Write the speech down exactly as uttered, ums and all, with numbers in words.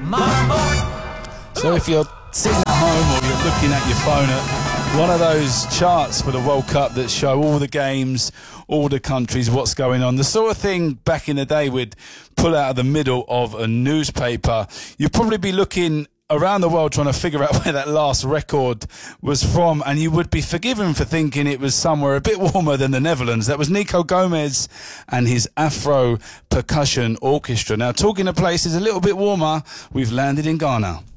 So if you're sitting at home or you're looking at your phone at one of those charts for the World Cup that show all the games, all the countries, what's going on, the sort of thing back in the day we'd pull out of the middle of a newspaper, you'd probably be looking around the world trying to figure out where that last record was from, and you would be forgiven for thinking it was somewhere a bit warmer than the Netherlands. That was Nico Gomez and his Afro Percussion Orchestra. Now, talking of places a little bit warmer, we've landed in Ghana.